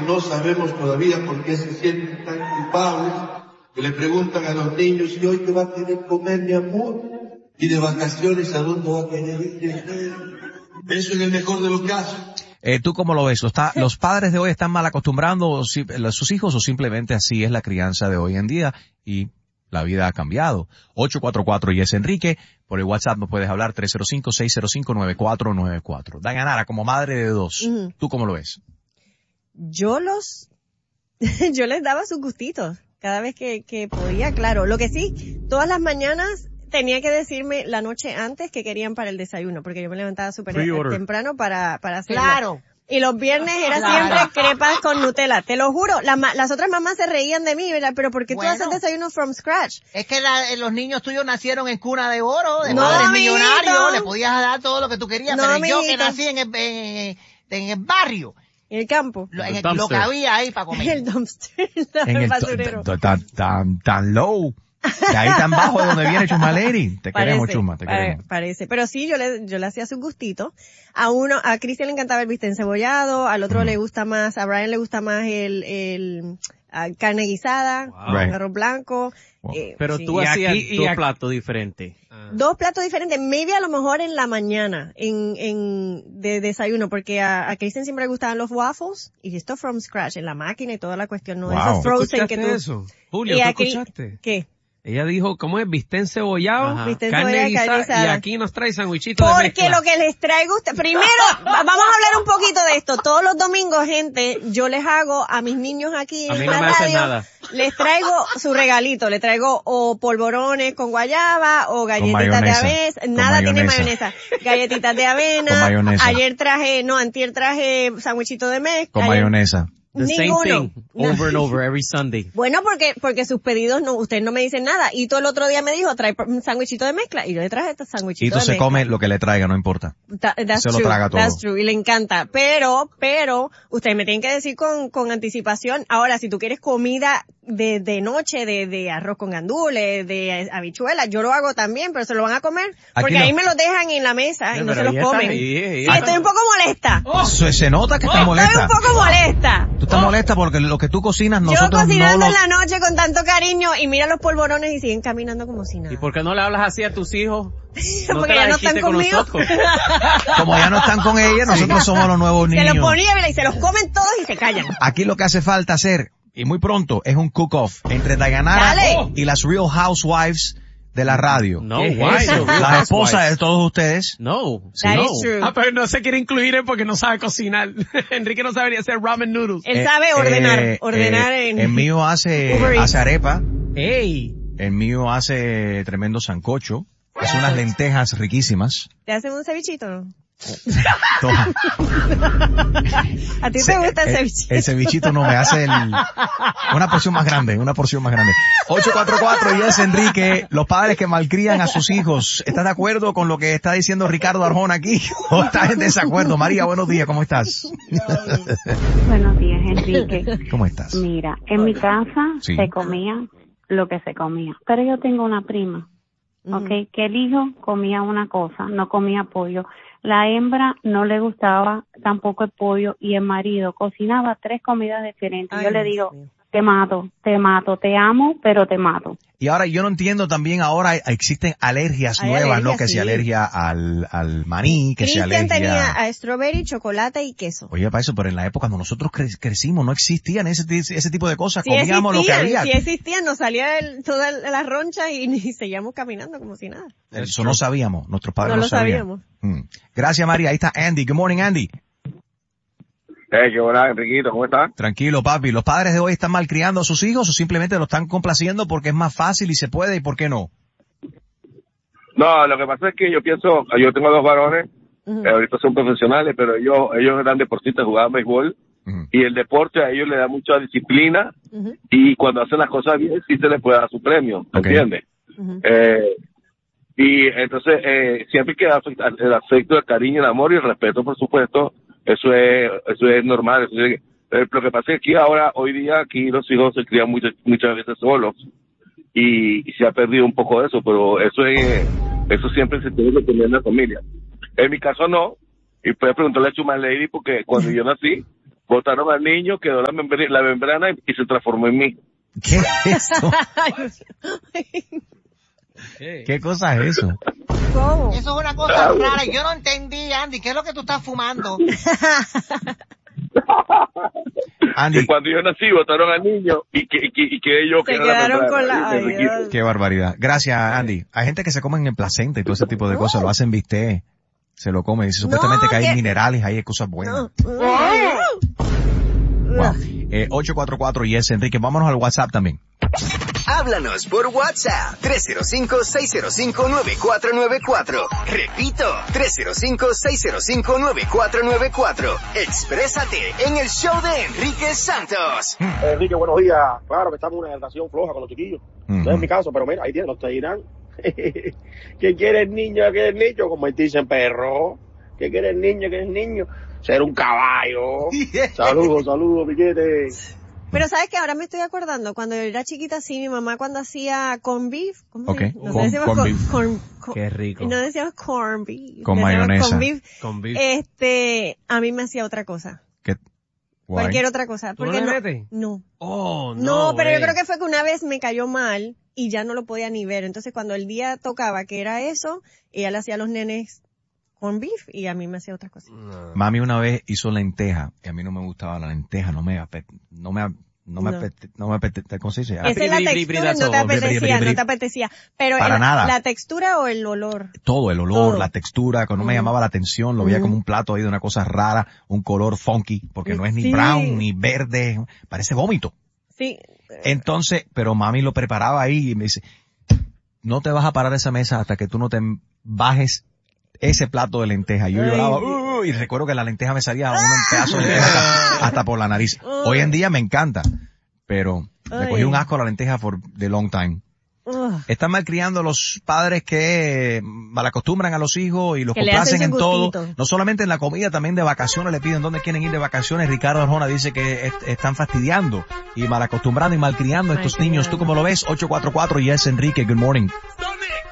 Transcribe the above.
no sabemos todavía por qué se sienten tan culpables, que le preguntan a los niños si hoy te va a querer comer, mi amor, y de vacaciones a dónde va a querer ir. Eso en el mejor de los casos. ¿Tú cómo lo ves? ¿Los padres de hoy están mal acostumbrando a sus hijos o simplemente así es la crianza de hoy en día y la vida ha cambiado? 844 y es Enrique. Por el WhatsApp nos puedes hablar 305-605-9494. Dayanara, como madre de dos, ¿tú cómo lo ves? Yo les daba sus gustitos cada vez que podía, claro. Lo que sí, todas las mañanas tenía que decirme la noche antes que querían para el desayuno, porque yo me levantaba súper temprano para hacerlo. Claro. Y los viernes era siempre crepas con Nutella. Te lo juro, las otras mamás se reían de mí, ¿verdad? Pero ¿por qué tú haces desayuno from scratch? Es que los niños tuyos nacieron en cuna de oro, de padres millonarios, le podías dar todo lo que tú querías, pero yo que nací en el barrio. En el campo. Lo que había ahí para comer. El dumpster, el basurero. Tan low. De ahí tan bajo de donde viene Chusma Lady. Te queremos, Chusma, te queremos. Parece. Pero sí, yo le hacía su gustito. A Cristian le encantaba el bistec encebollado, al otro le gusta más, a Brian le gusta más el carne guisada, arroz blanco. Wow. Pero tú hacías dos platos diferentes. Dos platos diferentes, maybe a lo mejor en la mañana, de desayuno, porque a Cristian siempre le gustaban los waffles, y esto from scratch, en la máquina y toda la cuestión, no esos frozen que tú... Eso? Julio, ¿tú escuchaste? ¿Qué? Ella dijo, ¿cómo es? Bistec encebollado, carne guisada, y aquí nos trae sandwichitos de mezcla. Porque lo que les traigo primero, vamos a hablar un poquito de esto. Todos los domingos, gente, yo les hago a mis niños aquí en la radio, les traigo su regalito, le traigo o polvorones con guayaba, o galletitas de avena, nada tiene mayonesa, galletitas de avena, antier traje sandwichito de mezcla. Con mayonesa. The same thing, over and over, every Sunday. Bueno, porque sus pedidos ustedes no me dicen nada. Y todo el otro día me dijo, trae un sándwichito de mezcla. Y yo le traje este sándwichito de mezcla. Y se come lo que le traiga, no importa. Se lo traga todo. That's true, y le encanta. Pero, ustedes me tienen que decir con anticipación. Ahora, si tú quieres comida de noche, de arroz con gandules, de habichuelas, yo lo hago también, pero se lo van a comer. Porque ahí me lo dejan en la mesa y no se los comen. Sí, estoy un poco molesta. Se nota que estás molesta. Estoy un poco molesta. Tú estás molesta porque lo que tú cocinas nosotros yo cocinando en la noche con tanto cariño y mira los polvorones y siguen caminando como si nada. ¿Y por qué no le hablas así a tus hijos? Porque ya no están conmigo. Como ya no están con ella, nosotros somos los nuevos niños. Se los ponía y se los comen todos y se callan. Aquí lo que hace falta hacer, y muy pronto, es un cook-off entre Dayanara y las Real Housewives de la radio. No, why? Las esposas de todos ustedes. No. That is true. Pero no se quiere incluir él porque no sabe cocinar. Enrique no sabe ni hacer ramen noodles. Él sabe ordenar el mío hace arepa. Ey. El mío hace tremendo sancocho. Hace unas lentejas riquísimas. ¿Te hacen un cevichito, no? Toma. ¿A ti te gusta el cevichito? El cevichito no, me hace una porción más grande. 844 y es Enrique. Los padres que malcrían a sus hijos. ¿Estás de acuerdo con lo que está diciendo Ricardo Arjona aquí? ¿O estás en desacuerdo? María, buenos días, ¿cómo estás? Buenos días, Enrique. ¿Cómo estás? Mira, en mi casa se comía lo que se comía. Pero yo tengo una prima, que el hijo comía una cosa, no comía pollo. La hembra no le gustaba tampoco el pollo y el marido cocinaba 3 comidas diferentes. Yo le digo, te mato, te amo, pero te mato. Y ahora yo no entiendo también, ahora existen alergias nuevas, ¿no? Que si alergia al maní, que si alergia... Cristian tenía a strawberry, chocolate y queso. Oye, para eso, pero en la época cuando nosotros crecimos no existían ese tipo de cosas, comíamos lo que había. Sí existían, nos salía toda la roncha y seguíamos caminando como si nada. Eso no sabíamos, nuestros padres no lo sabían. Gracias, María. Ahí está Andy. Good morning, Andy. Qué buena, Enriquito, ¿cómo estás? Tranquilo, papi. ¿Los padres de hoy están malcriando a sus hijos o simplemente lo están complaciendo porque es más fácil y se puede y por qué no? No, lo que pasa es que yo tengo 2 varones, ahorita son profesionales, pero ellos eran deportistas, jugaban béisbol, y el deporte a ellos le da mucha disciplina, y cuando hacen las cosas bien sí se les puede dar su premio, ¿entiendes? Y entonces siempre que el afecto, el cariño, el amor y el respeto, por supuesto, eso es normal. Lo que pasa es que hoy día, los hijos se crían muchas veces solos y se ha perdido un poco de eso, pero eso siempre se tiene que tener en la familia. En mi caso no, y puedes preguntarle a Chusma Lady porque cuando yo nací, botaron al niño, quedó la membrana y se transformó en mí. ¿Qué es eso? ¿Qué cosa es eso? ¿Cómo? Eso es una cosa rara. Yo no entendí, Andy. ¿Qué es lo que tú estás fumando? Andy, cuando yo nací botaron al niño y que ellos quedaron con la... Qué barbaridad. Gracias, Andy. Hay gente que se comen el placenta y todo ese tipo de cosas, lo hacen bistec, se lo comen. Dice, supuestamente que hay minerales, hay cosas buenas. Wow. 844 Yes Enrique, vámonos al WhatsApp también. Háblanos por WhatsApp 305-605-9494. Repito, 305-605-9494. Exprésate en el show de Enrique Santos. Enrique, buenos días. Claro que estamos en una relación floja con los chiquillos. No es mi caso, pero mira, ahí tienen, los te dirán. ¿Qué quiere el niño? ¿Qué quiere el niño? Convertirse en perro. ¿Qué quiere el niño? ¿Qué quiere el niño? Ser un caballo. Saludos, piquete. Pero ¿sabes qué? Ahora me estoy acordando, cuando yo era chiquita, sí, mi mamá cuando hacía corn beef, okay. Corn beef. Qué rico. No decíamos corn beef. Con mayonesa. Corn beef. A mí me hacía otra cosa. ¿Qué? Cualquier otra cosa. ¿Tú no le metes? No. Oh, no. No, pero yo creo que fue que una vez me cayó mal y ya no lo podía ni ver. Entonces cuando el día tocaba que era eso, ella le hacía a los nenes corn beef y a mí me hacía otra cosa. No. Mami una vez hizo lenteja y a mí no me gustaba la lenteja, no me apetecía, ¿cómo se dice? Esa es la textura, no te apetecía. Pero para nada. ¿La textura o el olor? Todo, el olor, la textura, cuando me llamaba la atención, lo veía como un plato ahí de una cosa rara, un color funky, porque no es ni brown, ni verde, parece vómito. Sí. Entonces, pero mami lo preparaba ahí y me dice, no te vas a parar de esa mesa hasta que tú no te bajes ese plato de lenteja. Yo lloraba, y recuerdo que la lenteja me salía un pedazo de lenteja hasta por la nariz. Hoy en día me encanta, pero le cogí un asco a la lenteja for the long time. Están malcriando los padres que malacostumbran a los hijos y los complacen en todo. No solamente en la comida, también de vacaciones le piden dónde quieren ir de vacaciones. Ricardo Arjona dice que están fastidiando y malacostumbrando y malcriando a estos niños. ¿Tú cómo lo ves? 844 Yes Enrique, good morning.